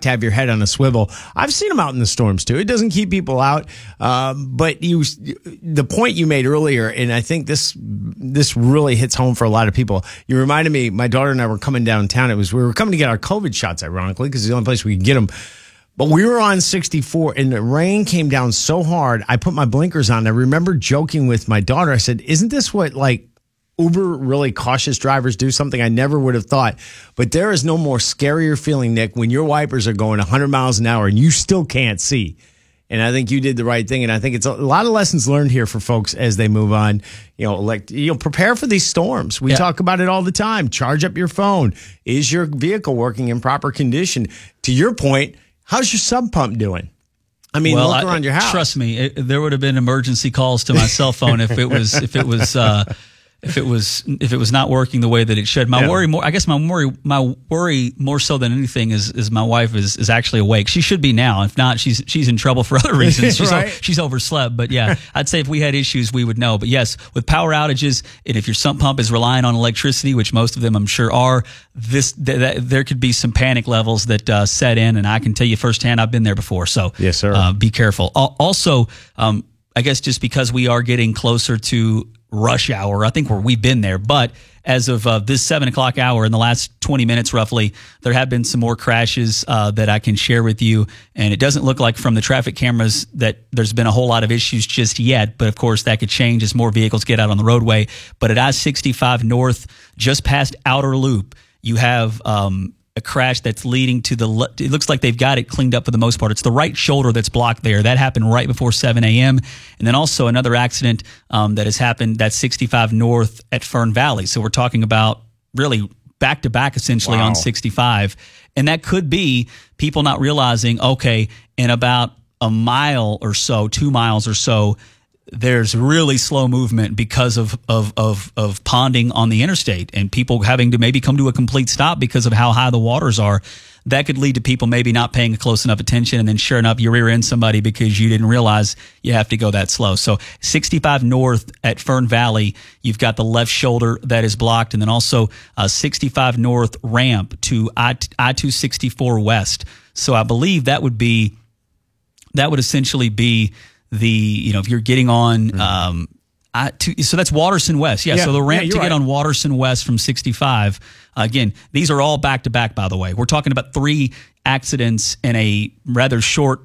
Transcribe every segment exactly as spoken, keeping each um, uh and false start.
to have your head on a swivel. I've seen them out in the storms too. It doesn't keep people out, um, but you, the point you made earlier, and I think this this really hits home for a lot of people. You reminded me. My daughter and I were coming downtown. It was we were coming to get our COVID shots, ironically, because it's the only place we could get them. But we were on sixty-four, and the rain came down so hard, I put my blinkers on. I remember joking with my daughter. I said, isn't this what, like, uber really cautious drivers do? Something I never would have thought. But there is no more scarier feeling, Nick, when your wipers are going one hundred miles an hour and you still can't see. And I think you did the right thing. And I think it's a, a lot of lessons learned here for folks as they move on. You know, like, you know, prepare for these storms. We yeah. talk about it all the time. Charge up your phone. Is your vehicle working in proper condition? To your point, how's your sub pump doing? I mean, well, look around I, your house. Trust me, it, there would have been emergency calls to my cell phone if it was if it was uh, if it was if it was not working the way that it should. My yeah. worry more, I guess, my worry my worry more so than anything is is my wife is is actually awake. She should be now. If not, she's she's in trouble for other reasons. She's right? she's overslept. But yeah, I'd say if we had issues, we would know. But yes, with power outages, and if your sump pump is relying on electricity, which most of them I'm sure are, this th- th- there could be some panic levels that uh, set in, and I can tell you firsthand, I've been there before. So yes, sir. Uh, be careful. Also, um, I guess just because we are getting closer to rush hour, I think we're, we've been there, but as of uh, this seven o'clock hour in the last twenty minutes roughly, there have been some more crashes uh, that I can share with you. And it doesn't look like from the traffic cameras that there's been a whole lot of issues just yet. But of course, that could change as more vehicles get out on the roadway. But at I sixty-five North, just past Outer Loop, you have um, a crash that's leading to the, le- it looks like they've got it cleaned up for the most part. It's the right shoulder that's blocked there. That happened right before seven a.m. And then also another accident um, that has happened, that's sixty-five North at Fern Valley. So we're talking about really back to back essentially wow. on sixty-five. And that could be people not realizing, okay, in about a mile or so, two miles or so, there's really slow movement because of, of of of ponding on the interstate and people having to maybe come to a complete stop because of how high the waters are. That could lead to people maybe not paying close enough attention, and then sure enough, you rear end somebody because you didn't realize you have to go that slow. So sixty-five North at Fern Valley, you've got the left shoulder that is blocked, and then also uh, sixty-five North ramp to I two sixty-four West. So I believe that would be that would essentially be the, you know, if you're getting on, um, I, to, so that's Waterson West. Yeah, yeah. So the ramp yeah, to right. get on Waterson West from sixty-five. Uh, again, these are all back to back, by the way. We're talking about three accidents in a rather short,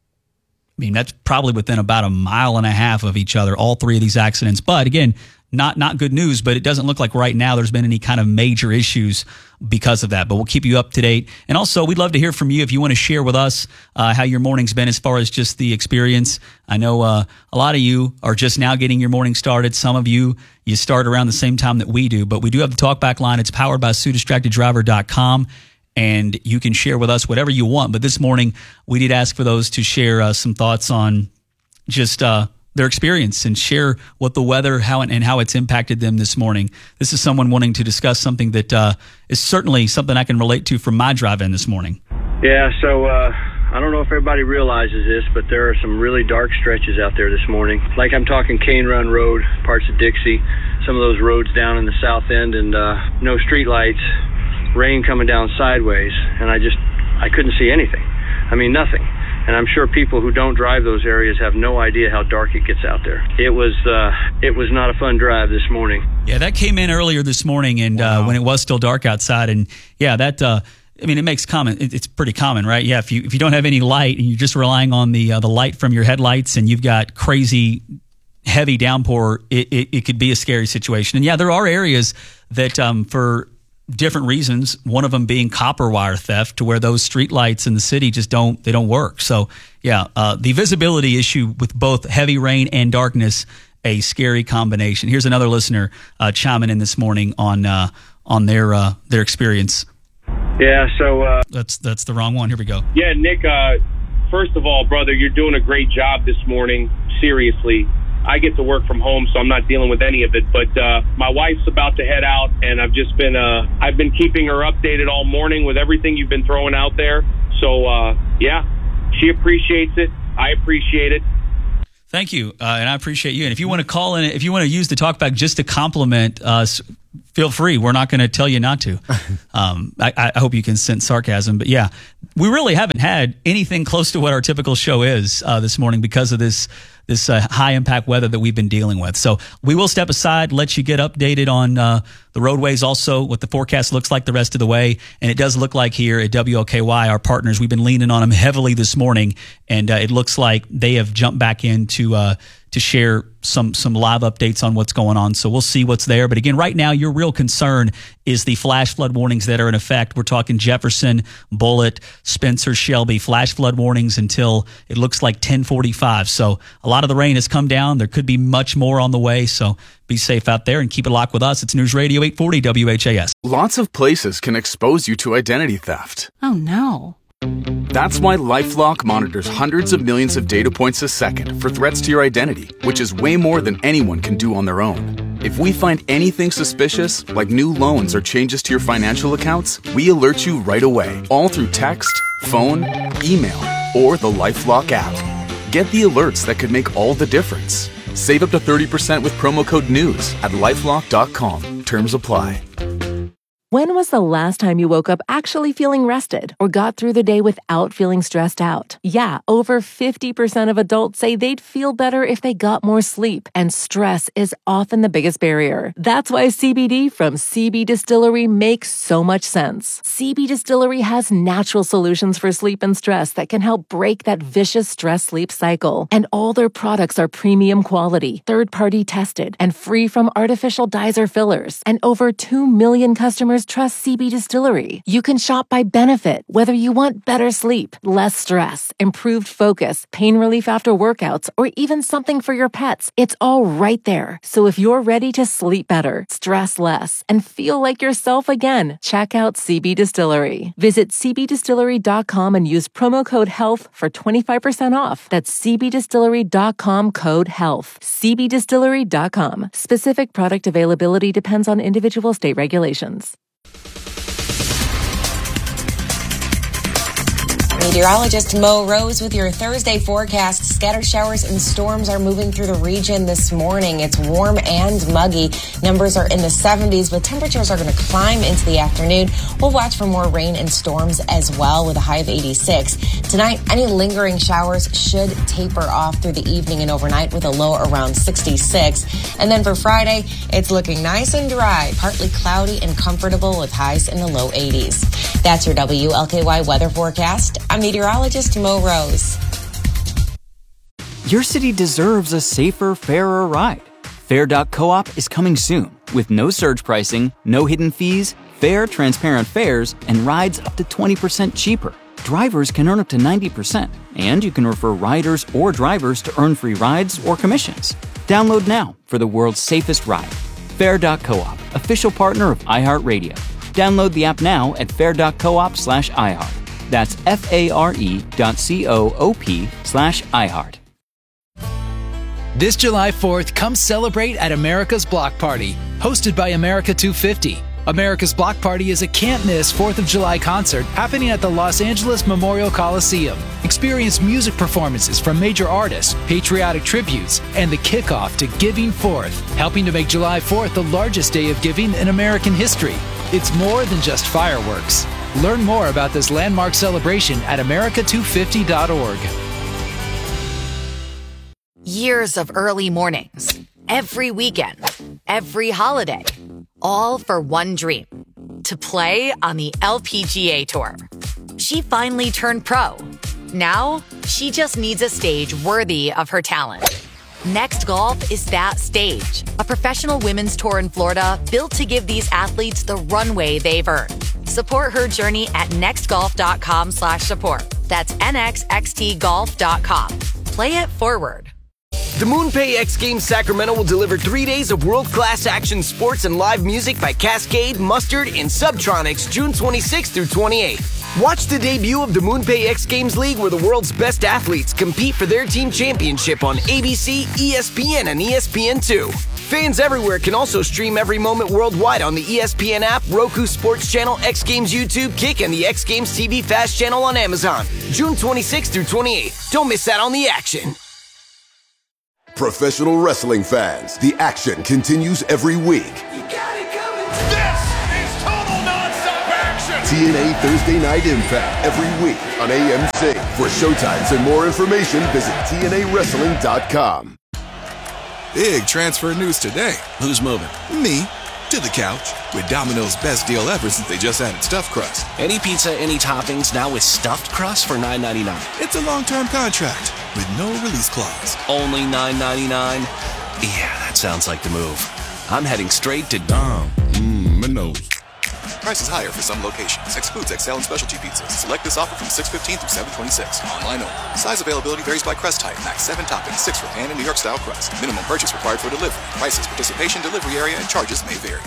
I mean, that's probably within about a mile and a half of each other, all three of these accidents. But again, not not good news, but it doesn't look like right now there's been any kind of major issues because of that. But we'll keep you up to date. And also, we'd love to hear from you if you want to share with us uh, how your morning's been as far as just the experience. I know uh, a lot of you are just now getting your morning started. Some of you, you start around the same time that we do. But we do have the talkback line. It's powered by Sue Distracted Driver dot com. And you can share with us whatever you want. But this morning, we did ask for those to share uh, some thoughts on just uh, their experience and share what the weather how and how it's impacted them this morning. This is someone wanting to discuss something that uh, is certainly something I can relate to from my drive-in this morning. Yeah, so uh, I don't know if everybody realizes this, but there are some really dark stretches out there this morning. Like I'm talking Cane Run Road, parts of Dixie, some of those roads down in the south end, and uh, no street lights, rain coming down sideways, and I just, I couldn't see anything. I mean, nothing. And I'm sure people who don't drive those areas have no idea how dark it gets out there. It was uh, it was not a fun drive this morning. Yeah, that came in earlier this morning, and wow. uh, when it was still dark outside. And yeah, that uh, I mean, it makes common. It, it's pretty common, right? Yeah, if you if you don't have any light and you're just relying on the uh, the light from your headlights, and you've got crazy heavy downpour, it, it it could be a scary situation. And yeah, there are areas that um, for different reasons, one of them being copper wire theft, to where those street lights in the city just don't, they don't work. So yeah, uh, the visibility issue with both heavy rain and darkness, a scary combination. Here's another listener uh, chiming in this morning on uh, on their uh, their experience. Yeah, so uh, that's that's the wrong one. Here we go. Yeah, Nick. Uh, first of all, brother, you're doing a great job this morning. Seriously. I get to work from home, so I'm not dealing with any of it. But uh, my wife's about to head out, and I've just been uh, I've been keeping her updated all morning with everything you've been throwing out there. So uh, yeah, she appreciates it. I appreciate it. Thank you, uh, and I appreciate you. And if you want to call in, if you want to use the talkback just to compliment us, feel free. We're not going to tell you not to. Um, I, I hope you can sense sarcasm, but yeah, we really haven't had anything close to what our typical show is uh, this morning because of this this uh, high impact weather that we've been dealing with. So we will step aside, let you get updated on uh, the roadways, also what the forecast looks like the rest of the way. And it does look like here at W L K Y, our partners, we've been leaning on them heavily this morning, and uh, it looks like they have jumped back in to uh, to share some some live updates on what's going on. So we'll see what's there. But again, right now, your real concern is the flash flood warnings that are in effect. We're talking Jefferson, Bullitt, Spencer, Shelby, flash flood warnings until it looks like ten forty-five. So a lot of the rain has come down. There could be much more on the way. So be safe out there and keep it locked with us. It's News Radio eight forty W H A S. Lots of places can expose you to identity theft. Oh, no. That's why LifeLock monitors hundreds of millions of data points a second for threats to your identity, which is way more than anyone can do on their own. If we find anything suspicious, like new loans or changes to your financial accounts, we alert you right away, all through text, phone, email, or the LifeLock app. Get the alerts that could make all the difference. Save up to thirty percent with promo code NEWS at lifelock dot com. Terms apply. When was the last time you woke up actually feeling rested or got through the day without feeling stressed out? Yeah, over fifty percent of adults say they'd feel better if they got more sleep, and stress is often the biggest barrier. That's why C B D from C B Distillery makes so much sense. C B Distillery has natural solutions for sleep and stress that can help break that vicious stress-sleep cycle. And all their products are premium quality, third-party tested, and free from artificial dyes or fillers. And over two million customers trust C B Distillery. You can shop by benefit, whether you want better sleep, less stress, improved focus, pain relief after workouts, or even something for your pets. It's all right there. So if you're ready to sleep better, stress less, and feel like yourself again, check out C B Distillery. Visit c b distillery dot com and use promo code HEALTH for twenty-five percent off. That's c b distillery dot com code HEALTH. c b distillery dot com. Specific product availability depends on individual state regulations. Meteorologist Mo Rose with your Thursday forecast. Scattered showers and storms are moving through the region this morning. It's warm and muggy. Numbers are in the seventies, but temperatures are going to climb into the afternoon. We'll watch for more rain and storms as well with a high of eighty-six. Tonight, any lingering showers should taper off through the evening and overnight with a low around sixty-six. And then for Friday, it's looking nice and dry, partly cloudy and comfortable with highs in the low eighties. That's your W L K Y weather forecast. I'm meteorologist Mo Rose. Your city deserves a safer, fairer ride. Fair dot coop is coming soon with no surge pricing, no hidden fees, fair, transparent fares, and rides up to twenty percent cheaper. Drivers can earn up to ninety percent, and you can refer riders or drivers to earn free rides or commissions. Download now for the world's safest ride. Fair dot coop, official partner of iHeartRadio. Download the app now at fair dot coop slash iHeart. That's F-A-R-E dot C-O-O-P slash iHeart. This July fourth, come celebrate at America's Block Party, hosted by America two fifty. America's Block Party is a can't-miss fourth of July concert happening at the Los Angeles Memorial Coliseum. Experience music performances from major artists, patriotic tributes, and the kickoff to Giving Fourth, helping to make July fourth the largest day of giving in American history. It's more than just fireworks. Learn more about this landmark celebration at america two fifty dot org. Years of early mornings, every weekend, every holiday, all for one dream, to play on the L P G A Tour. She finally turned pro. Now, she just needs a stage worthy of her talent. Next Golf is that stage, a professional women's tour in Florida built to give these athletes the runway they've earned. Support her journey at nextgolf.com slash support. That's N X X T golf dot com. Play it forward. The MoonPay X Games Sacramento will deliver three days of world-class action sports and live music by Cascade, Mustard, and Subtronics June twenty-sixth through twenty-eighth. Watch the debut of the MoonPay X Games League, where the world's best athletes compete for their team championship on A B C, E S P N, and E S P N two. Fans everywhere can also stream every moment worldwide on the E S P N app, Roku Sports Channel, X Games YouTube, Kick, and the X Games T V Fast Channel on Amazon. June twenty-sixth through twenty-eighth. Don't miss out on the action. Professional wrestling fans, the action continues every week. You got it coming. This is total nonstop action. T N A Thursday Night Impact every week on A M C. For showtimes and more information, visit T N A wrestling dot com. Big transfer news today. Who's moving? Me. To the couch. With Domino's best deal ever since they just added stuffed crust. Any pizza, any toppings, now with stuffed crust for nine ninety-nine. It's a long-term contract with no release clause. Only nine ninety-nine? Yeah, that sounds like the move. I'm heading straight to Dom. Mmm, my nose. Prices higher for some locations. Excludes X L and specialty pizzas. Select this offer from six fifteen through seven twenty-six. Online only. Size availability varies by crust type. Max seven toppings, six for pan and New York style crust. Minimum purchase required for delivery. Prices, participation, delivery area, and charges may vary.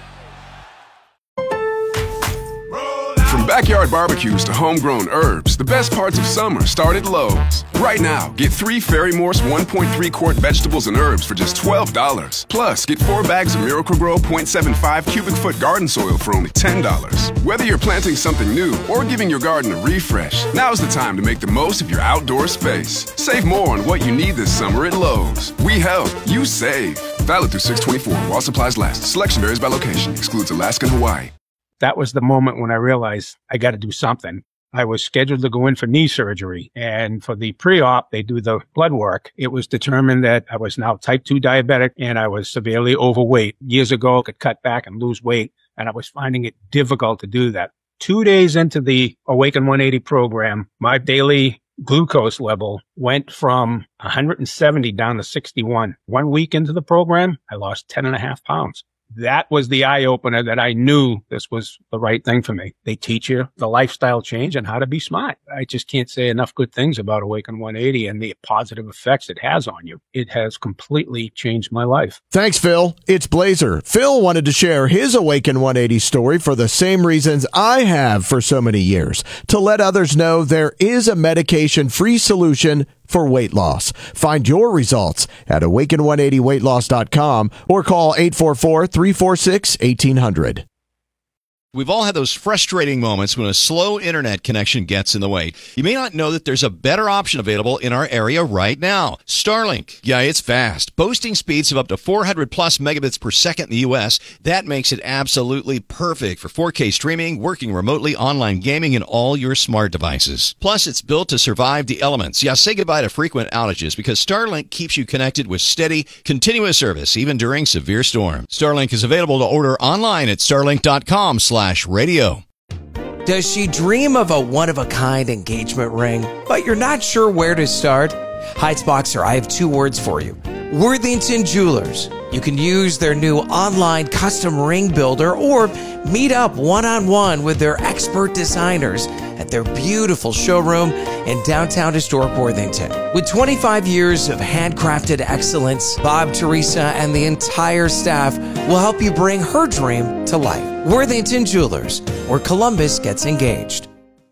From backyard barbecues to homegrown herbs, the best parts of summer start at Lowe's. Right now, get three Ferry Morse one point three quart vegetables and herbs for just twelve dollars. Plus, get four bags of Miracle-Gro point seven five cubic foot garden soil for only ten dollars. Whether you're planting something new or giving your garden a refresh, now's the time to make the most of your outdoor space. Save more on what you need this summer at Lowe's. We help, you save. Valid through six twenty-four while supplies last. Selection varies by location. Excludes Alaska and Hawaii. That was the moment when I realized I got to do something. I was scheduled to go in for knee surgery, and for the pre-op, they do the blood work. It was determined that I was now type two diabetic and I was severely overweight. Years ago, I could cut back and lose weight, and I was finding it difficult to do that. Two days into the Awaken one eighty program, my daily glucose level went from one hundred seventy down to sixty-one. One week into the program, I lost ten and a half pounds. That was the eye-opener that I knew this was the right thing for me. They teach you the lifestyle change and how to be smart. I just can't say enough good things about Awaken one eighty and the positive effects it has on you. It has completely changed my life. Thanks, Phil. It's Blazer. Phil wanted to share his Awaken one eighty story for the same reasons I have for so many years, to let others know there is a medication-free solution for weight loss. Find your results at awaken one eighty weight loss dot com or call eight four four, three four six, one eight hundred. We've all had those frustrating moments when a slow internet connection gets in the way. You may not know that there's a better option available in our area right now. Starlink. Yeah, it's fast. Boasting speeds of up to four hundred plus megabits per second in the U S. That makes it absolutely perfect for four K streaming, working remotely, online gaming, and all your smart devices. Plus, it's built to survive the elements. Yeah, say goodbye to frequent outages because Starlink keeps you connected with steady, continuous service, even during severe storms. Starlink is available to order online at starlink dot com slash radio. Does she dream of a one-of-a-kind engagement ring, but you're not sure where to start? Heights-Boxer, I have two words for you. Worthington Jewelers. You can use their new online custom ring builder or meet up one-on-one with their expert designers at their beautiful showroom in downtown historic Worthington. With twenty-five years of handcrafted excellence, Bob, Teresa, and the entire staff will help you bring her dream to life. Worthington Jewelers, where Columbus gets engaged.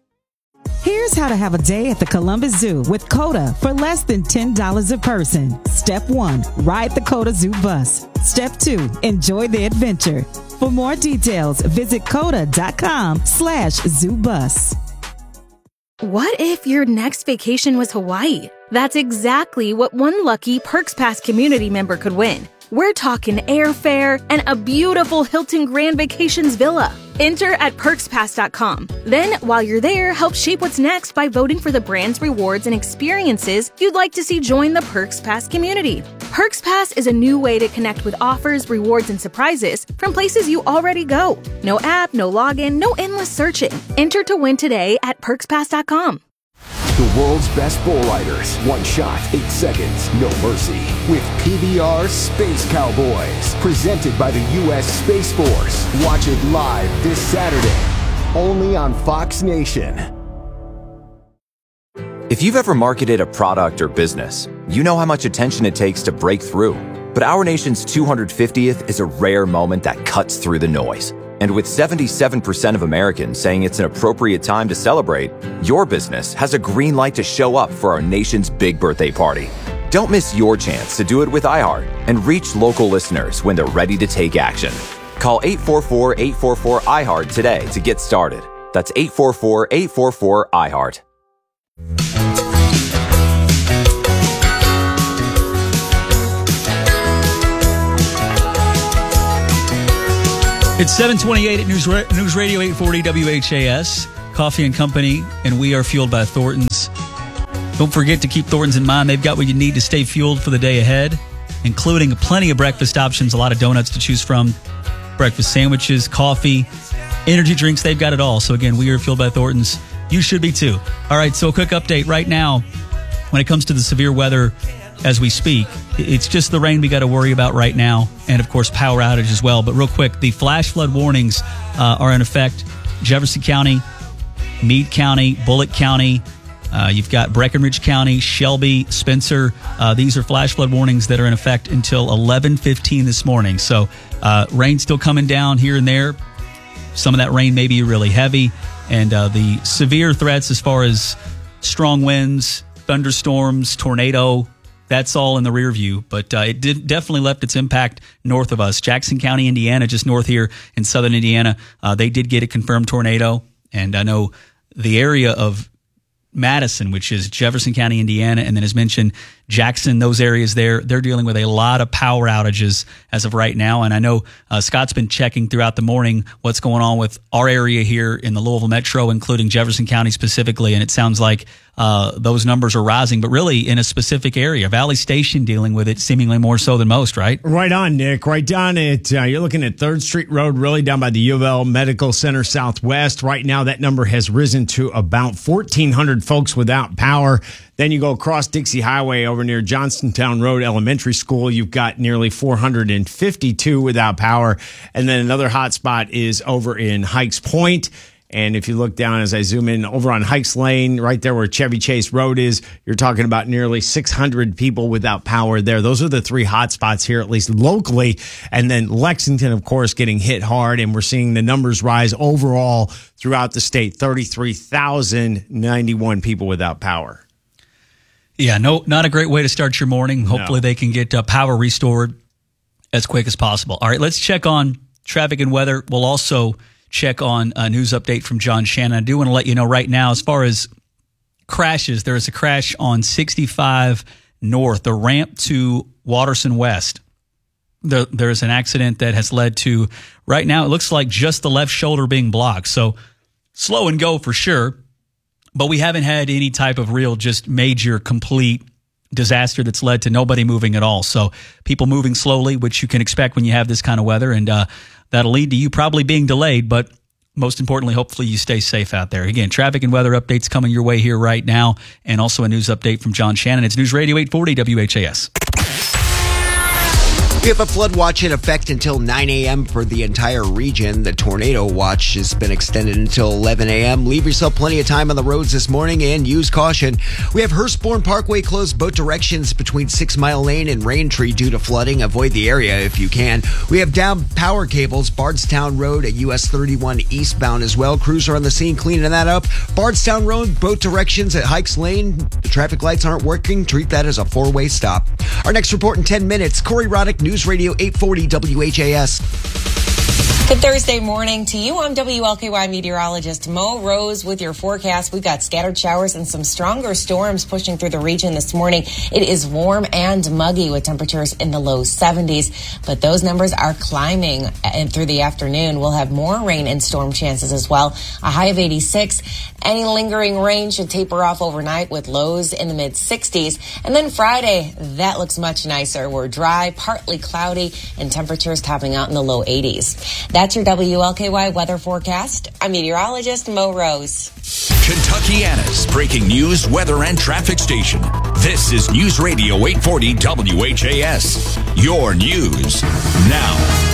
Here's how to have a day at the Columbus Zoo with COTA for less than ten dollars a person. Step one, ride the COTA Zoo bus. Step two, enjoy the adventure. For more details, visit coda.com slash zoo bus. What if your next vacation was Hawaii? That's exactly what one lucky Perks Pass community member could win. We're talking airfare and a beautiful Hilton Grand Vacations villa. Enter at perks pass dot com. Then, while you're there, help shape what's next by voting for the brands, rewards, and experiences you'd like to see join the Perks Pass community. Perks Pass is a new way to connect with offers, rewards, and surprises from places you already go. No app, no login, no endless searching. Enter to win today at perks pass dot com. The world's best bull riders. One shot, eight seconds, no mercy. With P B R Space Cowboys. Presented by the U S Space Force. Watch it live this Saturday. Only on Fox Nation. If you've ever marketed a product or business, you know how much attention it takes to break through. But our nation's two hundred fiftieth is a rare moment that cuts through the noise. And with seventy-seven percent of Americans saying it's an appropriate time to celebrate, your business has a green light to show up for our nation's big birthday party. Don't miss your chance to do it with iHeart and reach local listeners when they're ready to take action. Call eight four four, eight four four, I HEART today to get started. That's eight four four, eight four four, I HEART. It's seven twenty-eight at News, Ra- News Radio eight forty W H A S. Coffee and Company, and we are fueled by Thornton's. Don't forget to keep Thornton's in mind. They've got what you need to stay fueled for the day ahead, including plenty of breakfast options, a lot of donuts to choose from, breakfast sandwiches, coffee, energy drinks. They've got it all. So again, we are fueled by Thornton's. You should be too. All right, so a quick update right now. When it comes to the severe weather as we speak, it's just the rain we got to worry about right now, and of course power outage as well. But real quick, the flash flood warnings uh, are in effect. Jefferson County, Meade County, Bullitt County, uh, you've got Breckenridge County, Shelby, Spencer. Uh, these are flash flood warnings that are in effect until eleven fifteen this morning. So uh, rain still coming down here and there. Some of that rain may be really heavy. And uh, the severe threats as far as strong winds, thunderstorms, tornado, that's all in the rear view. But uh, it did definitely left its impact north of us. Jackson County, Indiana, just north here in southern Indiana, uh, they did get a confirmed tornado. And I know the area of Madison, which is Jefferson County, Indiana, and then as mentioned, Jackson, those areas there, they're dealing with a lot of power outages as of right now. And I know uh, Scott's been checking throughout the morning what's going on with our area here in the Louisville Metro, including Jefferson County specifically. And it sounds like uh, those numbers are rising, but really in a specific area. Valley Station dealing with it seemingly more so than most, right? Right on, Nick. Right down at, uh, you're looking at third Street Road, really down by the U of L Medical Center Southwest. Right now, that number has risen to about fourteen hundred folks without power. Then you go across Dixie Highway over near Johnstontown Road Elementary School. You've got nearly four hundred fifty-two without power. And then another hot spot is over in Hikes Point. And if you look down as I zoom in over on Hikes Lane, right there where Chevy Chase Road is, you're talking about nearly six hundred people without power there. Those are the three hot spots here, at least locally. And then Lexington, of course, getting hit hard. And we're seeing the numbers rise overall throughout the state. thirty-three thousand ninety-one people without power. Yeah, no, not a great way to start your morning. Hopefully No. they can get uh, power restored as quick as possible. All right, let's check on traffic and weather. We'll also check on a news update from John Shannon. I do want to let you know right now, as far as crashes, there is a crash on sixty-five North, the ramp to Watterson West. There, there's an accident that has led to, right now, it looks like just the left shoulder being blocked. So slow and go for sure. But we haven't had any type of real just major complete disaster that's led to nobody moving at all. So people moving slowly, which you can expect when you have this kind of weather. And uh, that'll lead to you probably being delayed. But most importantly, hopefully you stay safe out there. Again, traffic and weather updates coming your way here right now. And also a news update from John Shannon. It's News Radio eight forty W H A S. We have a flood watch in effect until nine a.m. for the entire region. The tornado watch has been extended until eleven a.m. Leave yourself plenty of time on the roads this morning and use caution. We have Hurstbourne Parkway closed both directions between Six Mile Lane and Raintree due to flooding. Avoid the area if you can. We have down power cables, Bardstown Road at U S thirty-one eastbound as well. Crews are on the scene cleaning that up. Bardstown Road, both directions at Hikes Lane. The traffic lights aren't working. Treat that as a four-way stop. Our next report in ten minutes. Corey Roddick, News Radio eight forty W H A S. Good Thursday morning to you. I'm W L K Y meteorologist Mo Rose with your forecast. We've got scattered showers and some stronger storms pushing through the region this morning. It is warm and muggy with temperatures in the low seventies, but those numbers are climbing and through the afternoon. We'll have more rain and storm chances as well. A high of eighty-six. Any lingering rain should taper off overnight with lows in the mid sixties. And then Friday, that looks much nicer. We're dry, partly cloudy, and temperatures topping out in the low eighties. That's your W L K Y weather forecast. I'm meteorologist Mo Rose. Kentuckiana's breaking news, weather, and traffic station. This is News Radio eight forty W H A S. Your news now.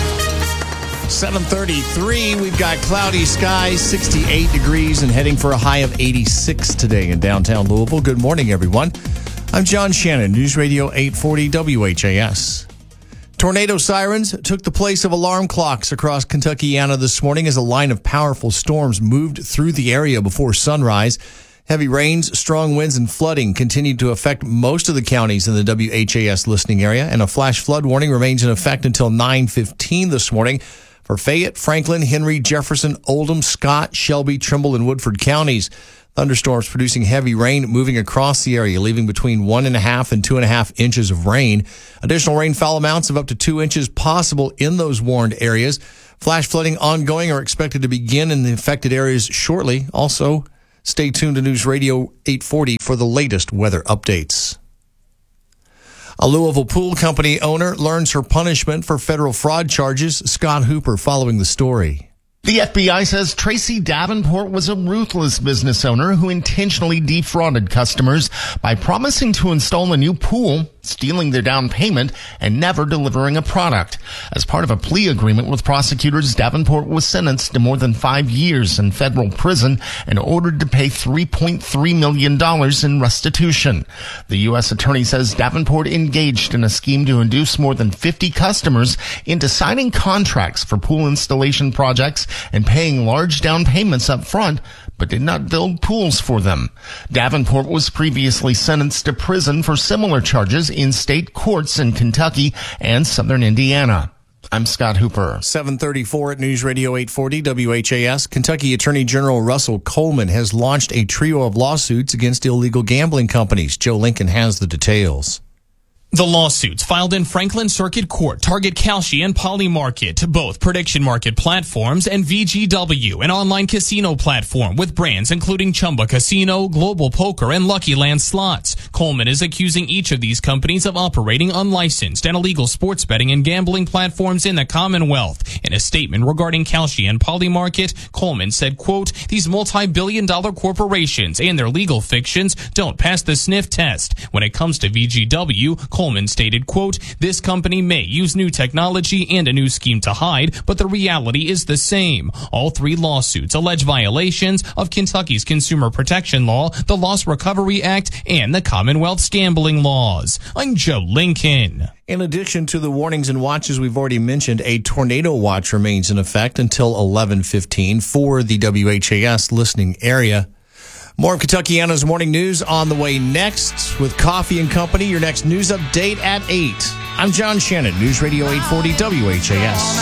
seven thirty-three, we've got cloudy skies, sixty-eight degrees, and heading for a high of eighty-six today in downtown Louisville. Good morning, everyone. I'm John Shannon, News Radio eight forty W H A S. Tornado sirens took the place of alarm clocks across Kentuckiana this morning as a line of powerful storms moved through the area before sunrise. Heavy rains, strong winds, and flooding continued to affect most of the counties in the W H A S listening area, and a flash flood warning remains in effect until nine fifteen this morning for Fayette, Franklin, Henry, Jefferson, Oldham, Scott, Shelby, Trimble, and Woodford counties. Thunderstorms producing heavy rain moving across the area, leaving between one and a half and two and a half inches of rain. Additional rainfall amounts of up to two inches possible in those warned areas. Flash flooding ongoing or expected to begin in the affected areas shortly. Also, stay tuned to News Radio eight forty for the latest weather updates. A Louisville pool company owner learns her punishment for federal fraud charges. Scott Hooper following the story. The F B I says Tracy Davenport was a ruthless business owner who intentionally defrauded customers by promising to install a new pool, stealing their down payment, and never delivering a product. As part of a plea agreement with prosecutors, Davenport was sentenced to more than five years in federal prison and ordered to pay three point three million dollars in restitution. The U S attorney says Davenport engaged in a scheme to induce more than fifty customers into signing contracts for pool installation projects and paying large down payments up front, but did not build pools for them. Davenport was previously sentenced to prison for similar charges in state courts in Kentucky and southern Indiana. I'm Scott Hooper. seven thirty-four at News Radio eight forty W H A S. Kentucky Attorney General Russell Coleman has launched a trio of lawsuits against illegal gambling companies. Joe Lincoln has the details. The lawsuits filed in Franklin Circuit Court target Kalshi and Polymarket, both prediction market platforms, and V G W, an online casino platform with brands including Chumba Casino, Global Poker, and Lucky Land Slots. Coleman is accusing each of these companies of operating unlicensed and illegal sports betting and gambling platforms in the Commonwealth. In a statement regarding Kalshi and Polymarket, Coleman said, quote, "These multi-billion dollar corporations and their legal fictions don't pass the sniff test. When it comes to V G W, Coleman stated, quote, "This company may use new technology and a new scheme to hide, but the reality is the same." All three lawsuits allege violations of Kentucky's Consumer Protection Law, the Loss Recovery Act, and the Commonwealth's gambling laws. I'm Joe Lincoln. In addition to the warnings and watches we've already mentioned, a tornado watch remains in effect until eleven fifteen for the W H A S listening area. More of Kentuckiana's Morning News on the way next with Coffee and Company, your next news update at eight. I'm John Shannon, News Radio eight forty W H A S.